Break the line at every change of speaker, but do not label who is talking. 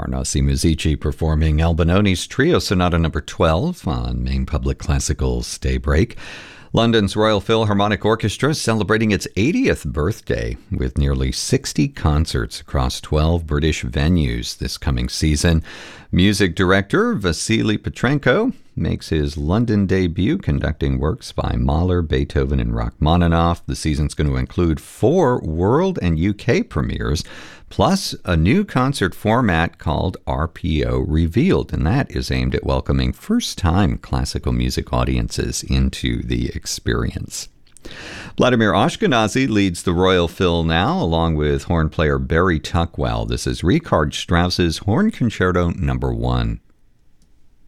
Parnassi Musici performing Albinoni's Trio Sonata No. 12 on Maine Public Classical's Daybreak. London's Royal Philharmonic Orchestra is celebrating its 80th birthday with nearly 60 concerts across 12 British venues this coming season. Music director Vasily Petrenko makes his London debut conducting works by Mahler, Beethoven, and Rachmaninoff. The season's going to include 4 world and UK premieres, plus a new concert format called RPO Revealed, and that is aimed at welcoming first-time classical music audiences into the experience. Vladimir Ashkenazy leads the Royal Phil now, along with horn player Barry Tuckwell. This is Richard Strauss's Horn Concerto No. 1.